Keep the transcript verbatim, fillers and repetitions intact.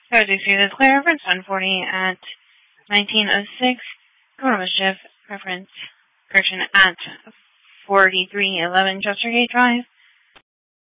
Subject to declare reference one forty at nineteen oh six, criminal mischief, reference correction at forty-three eleven Chestergate Drive.